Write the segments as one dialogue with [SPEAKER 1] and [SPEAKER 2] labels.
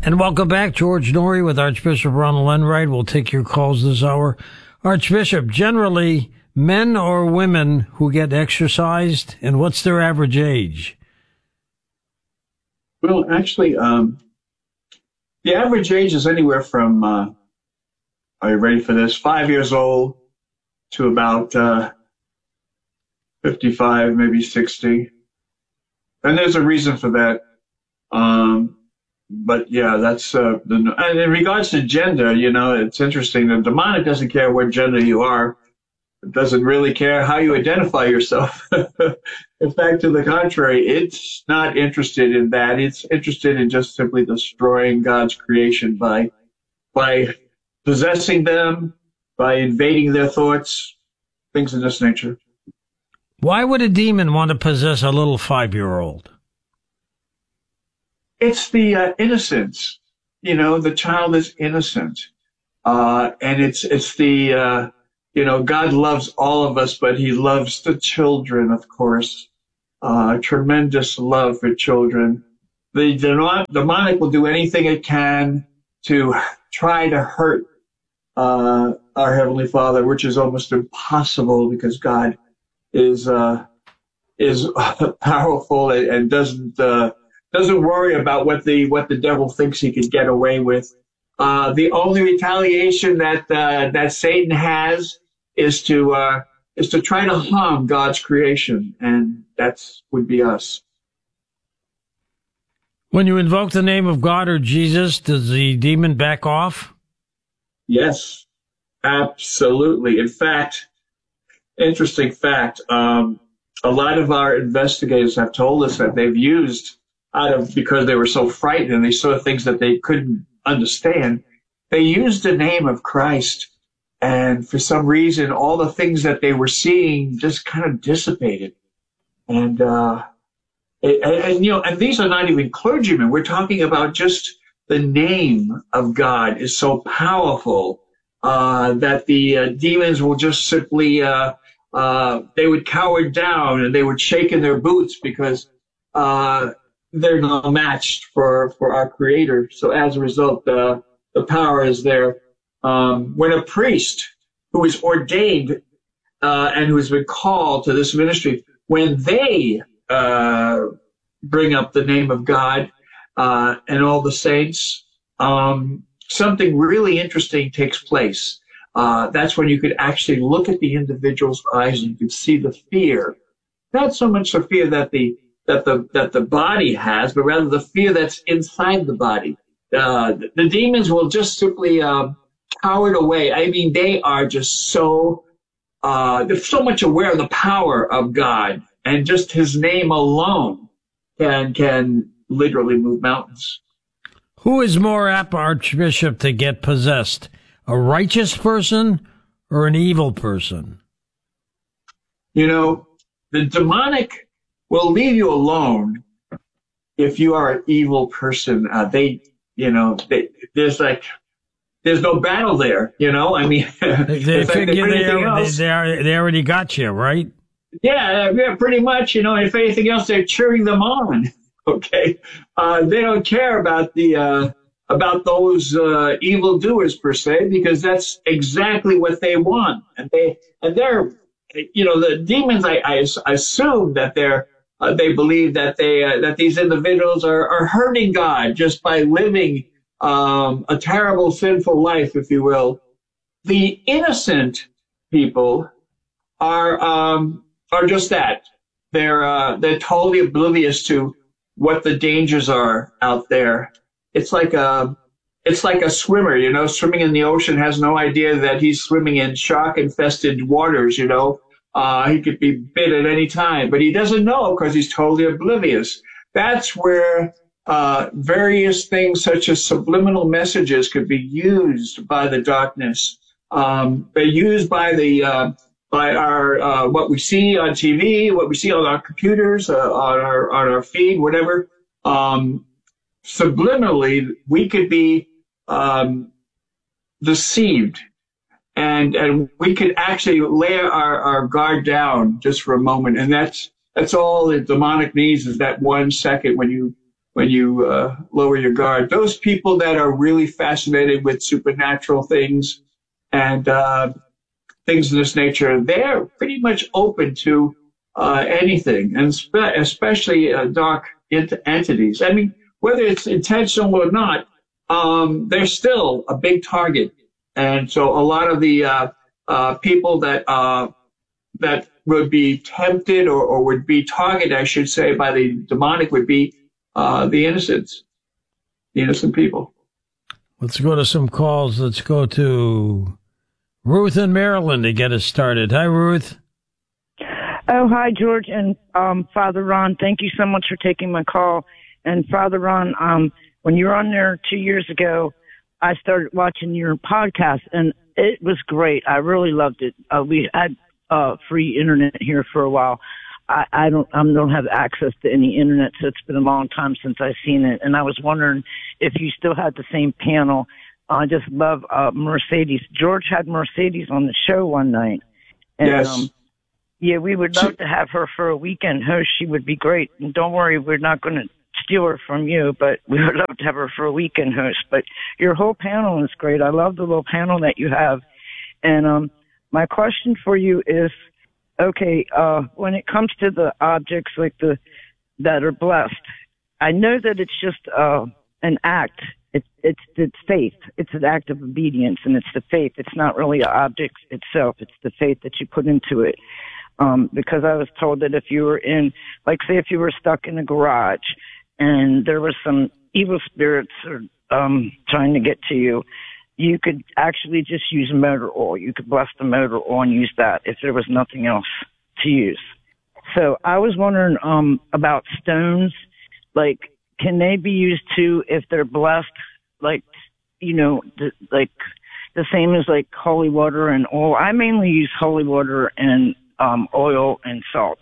[SPEAKER 1] And welcome back, George Noory with Archbishop Ronald Enright. We'll take your calls this hour. Archbishop, generally, men or women who get exorcised, and what's their average age?
[SPEAKER 2] Well, actually, the average age is anywhere from, are you ready for this? 5 years old to about 55, maybe 60. And there's a reason for that. But yeah, that's and in regards to gender, it's interesting. The demonic doesn't care what gender you are. It doesn't really care how you identify yourself. In fact, to the contrary, it's not interested in that. It's interested in just simply destroying God's creation by possessing them, by invading their thoughts, things of this nature.
[SPEAKER 1] Why would a demon want to possess a little 5-year-old?
[SPEAKER 2] It's the innocence. The child is innocent. And it's the, God loves all of us, but he loves the children, of course. Tremendous love for children. The demonic will do anything it can to try to hurt our Heavenly Father, which is almost impossible because God is powerful and doesn't worry about what the devil thinks he could get away with. The only retaliation that Satan has is to try to harm God's creation, and would be us.
[SPEAKER 1] When you invoke the name of God or Jesus, does the demon back off?
[SPEAKER 2] Yes, absolutely. In fact, interesting fact, a lot of our investigators have told us that they've used because they were so frightened and they saw things that they couldn't understand, they used the name of Christ, and for some reason, all the things that they were seeing just kind of dissipated. And these are not even clergymen. We're talking about just the name of God is so powerful that the demons will just simply they would cower down and they would shake in their boots because they're no match for our Creator. So as a result, the power is there. When a priest who is ordained and who has been called to this ministry, when they bring up the name of God and all the saints, something really interesting takes place. That's when you could actually look at the individual's eyes and you could see the fear. Not so much the fear that the body has, but rather the fear that's inside the body. The demons will just simply cower away. I mean, they are just they're so much aware of the power of God, and just his name alone can literally move mountains.
[SPEAKER 1] Who is more apt, Archbishop, to get possessed? A righteous person or an evil person?
[SPEAKER 2] The demonic will leave you alone if you are an evil person. There's no battle there, I mean,
[SPEAKER 1] they figure they already got you, right?
[SPEAKER 2] Yeah, pretty much, if anything else, they're cheering them on. Okay. They don't care about about those evildoers per se, because that's exactly what they want. And they're the demons, I assume that they believe that that these individuals are hurting God just by living a terrible, sinful life, if you will. The innocent people are just that. They're totally oblivious to what the dangers are out there. It's like a swimmer, swimming in the ocean has no idea that he's swimming in shark-infested waters, He could be bit at any time, but he doesn't know because he's totally oblivious. That's where various things such as subliminal messages could be used by the darkness. They're used by by our what we see on TV, what we see on our computers, on our feed, whatever. Subliminally, we could be deceived, and we could actually lay our guard down just for a moment, and that's all the demonic needs is that 1 second when you lower your guard. Those people that are really fascinated with supernatural things and things of this nature, they're pretty much open to anything, and especially dark entities. I mean, whether it's intentional or not, they're still a big target. And so a lot of the people that would be tempted or would be targeted, I should say, by the demonic would be the innocent people.
[SPEAKER 1] Let's go to some calls. Let's go to Ruth in Maryland to get us started. Hi, Ruth.
[SPEAKER 3] Oh, hi, George and Father Ron. Thank you so much for taking my call. And Father Ron, when you were on there 2 years ago, I started watching your podcast, and it was great. I really loved it. We had free internet here for a while. I don't have access to any internet, so it's been a long time since I've seen it. And I was wondering if you still had the same panel. I just love Mercedes. George had Mercedes on the show one night. And,
[SPEAKER 2] yes.
[SPEAKER 3] Yeah, we would love to have her for a weekend host. She would be great. And don't worry, we're not going to steal her from you, but we would love to have her for a weekend host. But your whole panel is great. I love the little panel that you have. And my question for you is, okay, when it comes to the objects like that are blessed, I know that it's just an act. It's faith. It's an act of obedience, and it's the faith. It's not really an object itself. It's the faith that you put into it. Because I was told that if you were say if you were stuck in a garage and there was some evil spirits trying to get to you, you could actually just use motor oil. You could bless the motor oil and use that if there was nothing else to use. So I was wondering about stones. Like, can they be used too if they're blessed? Like, the same as like holy water and oil. I mainly use holy water and oil and salt.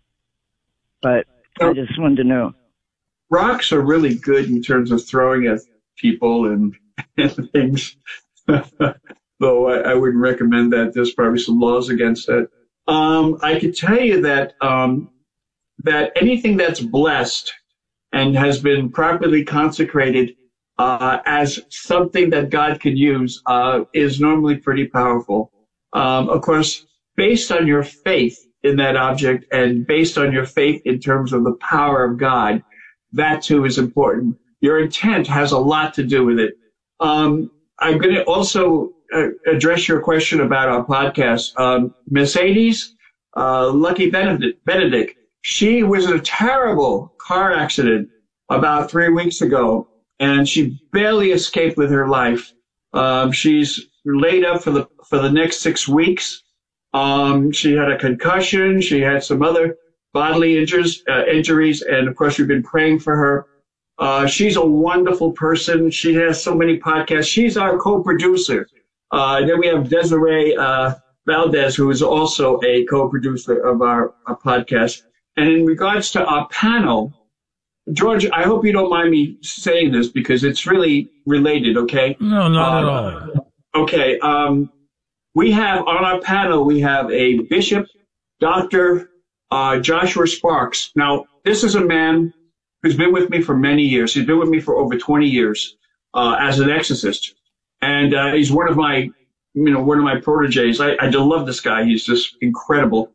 [SPEAKER 3] But I just wanted to know.
[SPEAKER 2] Rocks are really good in terms of throwing at people and things. Though I wouldn't recommend that. There's probably some laws against that. I could tell you that that anything that's blessed and has been properly consecrated as something that God can use is normally pretty powerful. Of course, based on your faith in that object and based on your faith in terms of the power of God, that too is important. Your intent has a lot to do with it. I'm going to also address your question about our podcast. Mercedes, Lucky Benedict, she was in a terrible car accident about 3 weeks ago, and she barely escaped with her life. She's laid up for the next 6 weeks. She had a concussion. She had some other bodily injuries, and of course, we've been praying for her. She's a wonderful person. She has so many podcasts. She's our co-producer. Then we have Desiree Valdez, who is also a co-producer of our podcast. And in regards to our panel, George, I hope you don't mind me saying this because it's really related, okay?
[SPEAKER 1] No, not at all.
[SPEAKER 2] Okay. We have on our panel, we have a Bishop, Dr. Joshua Sparks. Now, this is a man who's been with me for many years. He's been with me for over 20 years as an exorcist. And he's one of my proteges. I love this guy. He's just incredible.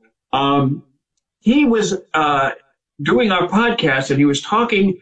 [SPEAKER 2] He was doing our podcast, and he was talking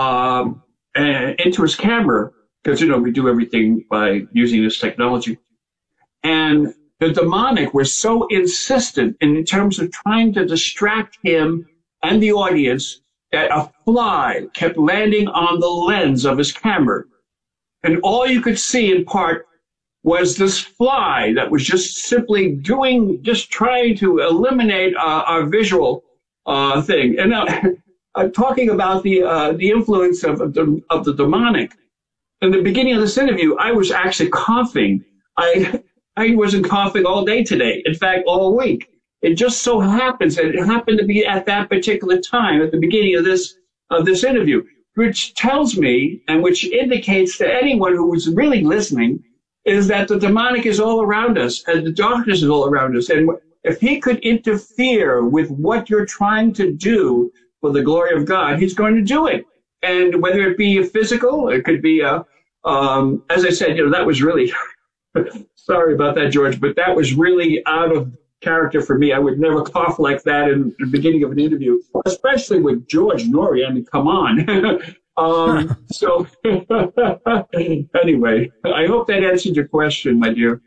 [SPEAKER 2] into his camera because, we do everything by using this technology. And the demonic was so insistent in terms of trying to distract him and the audience that a fly kept landing on the lens of his camera. And all you could see in part was this fly that was just simply trying to eliminate our visual thing. And now, I'm talking about the influence of the demonic. In the beginning of this interview, I was actually coughing. I wasn't coughing all day today. In fact, all week. It just so happens that it happened to be at that particular time, at the beginning of this interview, which tells me and which indicates to anyone who was really listening is that the demonic is all around us and the darkness is all around us. And if he could interfere with what you're trying to do for the glory of God, he's going to do it. and whether it be physical, it could be as I said, that was really sorry about that, George, but that was really out of character for me. I would never cough like that in the beginning of an interview, especially with George Norrie. I mean, come on. So anyway, I hope that answered your question, my dear.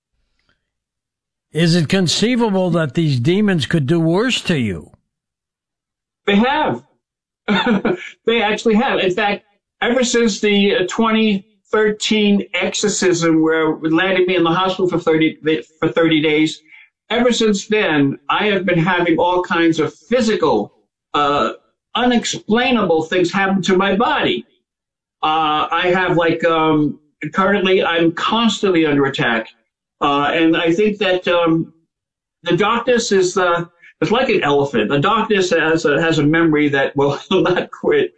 [SPEAKER 1] Is it conceivable that these demons could do worse to you?
[SPEAKER 2] They have. They actually have. In fact, ever since the 2013 exorcism where it landed me in the hospital for 30 days, ever since then, I have been having all kinds of physical, unexplainable things happen to my body. I have currently I'm constantly under attack. And I think that the darkness is it's like an elephant. The darkness has a memory that will not quit.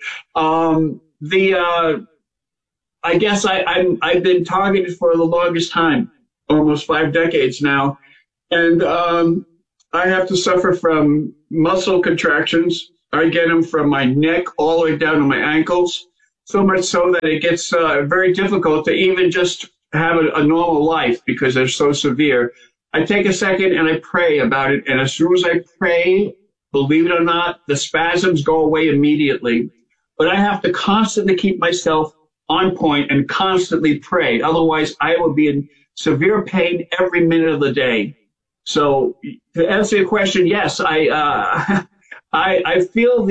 [SPEAKER 2] I guess I've been targeted for the longest time, almost 5 decades now, and I have to suffer from muscle contractions. I get them from my neck all the way down to my ankles, so much so that it gets very difficult to even just have a normal life because they're so severe. I take a second and I pray about it, and as soon as I pray, believe it or not, the spasms go away immediately. But I have to constantly keep myself on point and constantly pray. Otherwise, I will be in severe pain every minute of the day. So to answer your question, yes, I feel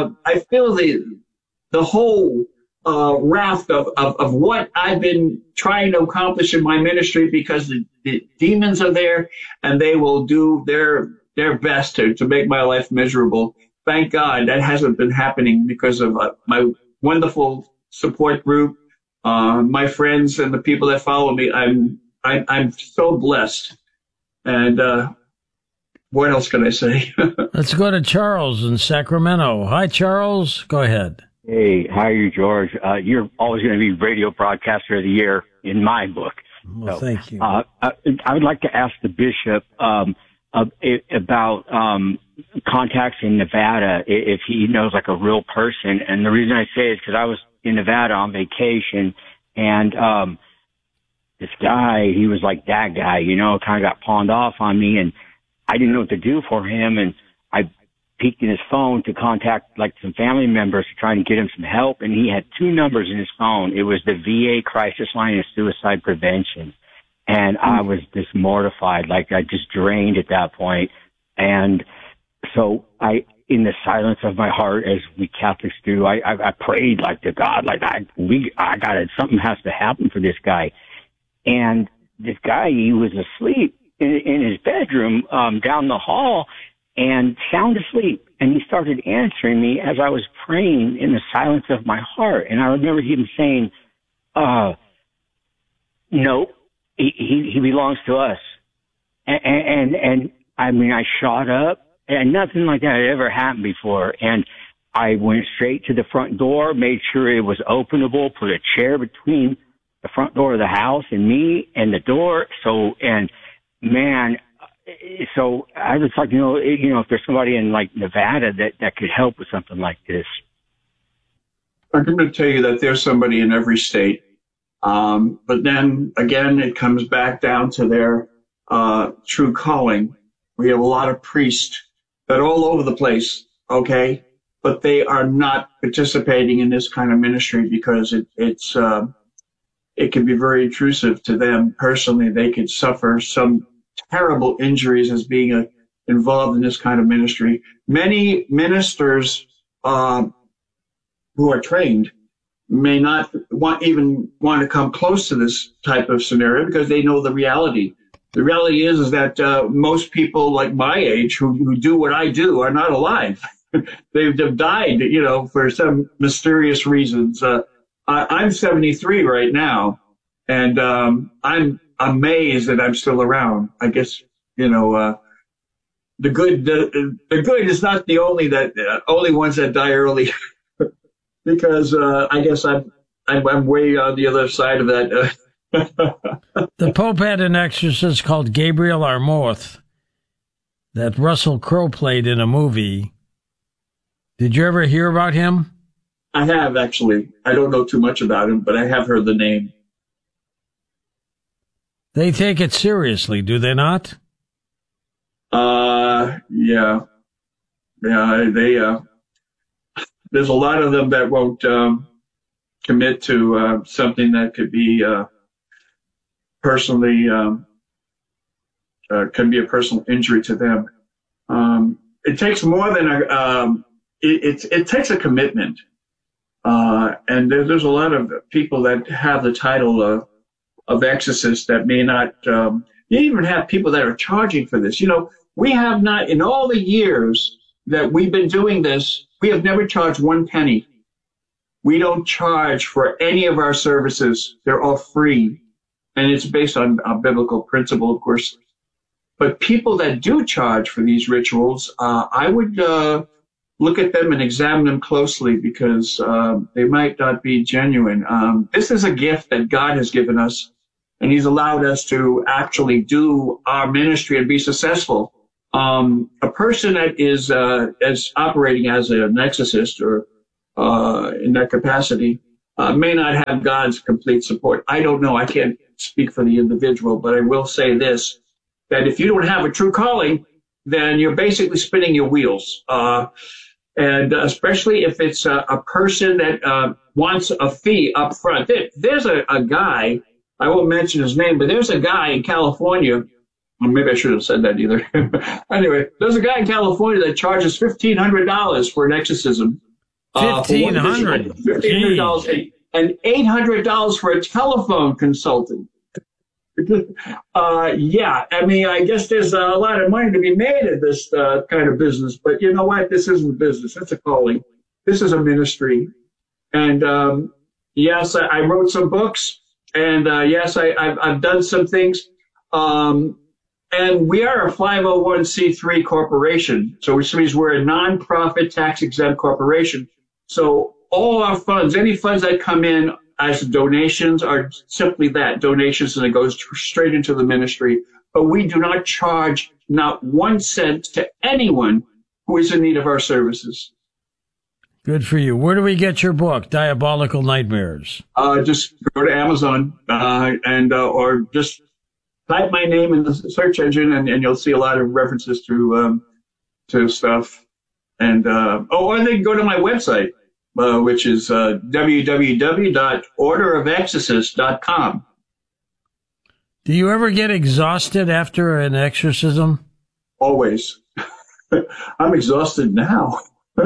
[SPEAKER 2] the whole raft of what I've been trying to accomplish in my ministry, because the demons are there and they will do their best to make my life miserable. Thank God that hasn't been happening because of my wonderful support group, my friends and the people that follow me. I'm so blessed. And what else can I say?
[SPEAKER 1] Let's go to Charles in Sacramento. Hi, Charles. Go ahead.
[SPEAKER 4] Hey, how are you, George? You're always going to be Radio Broadcaster of the Year in my book.
[SPEAKER 1] Well, thank you.
[SPEAKER 4] I would like to ask the bishop about contacts in Nevada, if he knows like a real person. And the reason I say it is because I was in Nevada on vacation, and this guy, he was like that guy, kind of got pawned off on me, and I didn't know what to do for him. And I peeked in his phone to contact like some family members to try and get him some help, and he had 2 numbers in his phone. It was the VA crisis line and suicide prevention. And I was just mortified, like I just drained at that point. And so in the silence of my heart, as we Catholics do, I prayed like to God, like something has to happen for this guy. And this guy, he was asleep in his bedroom, down the hall, and sound asleep. And he started answering me as I was praying in the silence of my heart. And I remember him saying, no, he belongs to us. And I mean, I shot up, and nothing like that had ever happened before. And I went straight to the front door, made sure it was openable, put a chair between the front door of the house and me and the door. So I was like, if there's somebody in like Nevada that could help with something like this.
[SPEAKER 2] I'm going to tell you that there's somebody in every state. But then again, it comes back down to their true calling. We have a lot of priests that are all over the place, okay? But they are not participating in this kind of ministry because it can be very intrusive to them personally. They could suffer some terrible injuries as being involved in this kind of ministry. Many ministers who are trained may not want to come close to this type of scenario because they know the reality. The reality is that most people like my age who do what I do are not alive. They've died, for some mysterious reasons. I'm 73 right now, and I'm amazed that I'm still around. I guess the good is not the only ones that die early, because I guess I'm way on the other side of that.
[SPEAKER 1] The Pope had an exorcist called Gabriel Amorth that Russell Crowe played in a movie. Did you ever hear about him?
[SPEAKER 2] I have actually. I don't know too much about him, but I have heard the name.
[SPEAKER 1] They take it seriously, do they not?
[SPEAKER 2] Yeah. There's a lot of them that won't commit to something that could be personally can be a personal injury to them. It takes more than it takes a commitment, and there's a lot of people that have the title of exorcist that may not. You even have people that are charging for this. We have not, in all the years that we've been doing this, we have never charged one penny. We don't charge for any of our services. They're all free. And it's based on a biblical principle, of course. But people that do charge for these rituals, I would look at them and examine them closely because they might not be genuine. This is a gift that God has given us, and he's allowed us to actually do our ministry and be successful. A person that is operating as an exorcist or in that capacity may not have God's complete support. I don't know. I can't speak for the individual, but I will say this, that if you don't have a true calling, then you're basically spinning your wheels. And especially if it's a person that wants a fee up front. There's a guy, I won't mention his name, but there's a guy in California. Well, maybe I shouldn't have said that either. Anyway, there's a guy in California that charges $1,500 for an exorcism.
[SPEAKER 1] $1,500.
[SPEAKER 2] $1,500 and $800 for a telephone consultant. Yeah, I mean, I guess there's a lot of money to be made in this kind of business, but you know what? This isn't a business. It's a calling. This is a ministry. And yes, I wrote some books, and yes, I've done some things. And we are a 501c3 corporation, so which means we're a nonprofit tax-exempt corporation. So all our funds, any funds that come in as donations are simply that, donations, and it goes straight into the ministry. But we do not charge not 1 cent to anyone who is in need of our services.
[SPEAKER 1] Good for you. Where do we get your book, Diabolical Nightmares? Just
[SPEAKER 2] go to Amazon or just type my name in the search engine, and you'll see a lot of references to stuff. And or they can go to my website, which is www.orderofexorcists.com.
[SPEAKER 1] Do you ever get exhausted after an exorcism?
[SPEAKER 2] Always. I'm exhausted now.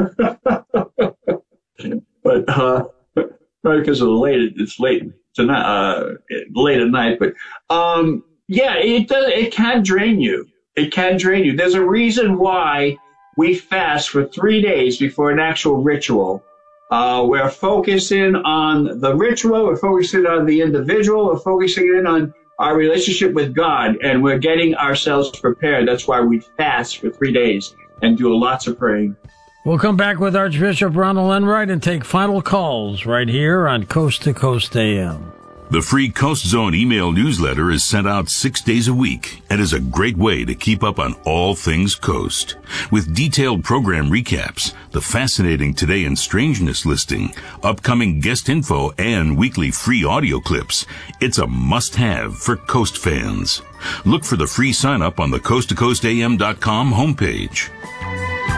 [SPEAKER 2] But probably because of it's late tonight, late at night. But yeah, it does. It can drain you. It can drain you. There's a reason why we fast for 3 days before an actual ritual. We're focusing on the ritual. We're focusing on the individual. We're focusing in on our relationship with God, and we're getting ourselves prepared. That's why we fast for 3 days and do lots of praying.
[SPEAKER 1] We'll come back with Archbishop Ronald Enright and take final calls right here on Coast to Coast AM.
[SPEAKER 5] The free Coast Zone email newsletter is sent out 6 days a week and is a great way to keep up on all things Coast. With detailed program recaps, the fascinating Today in Strangeness listing, upcoming guest info, and weekly free audio clips, it's a must-have for Coast fans. Look for the free sign-up on the coasttocoastam.com homepage.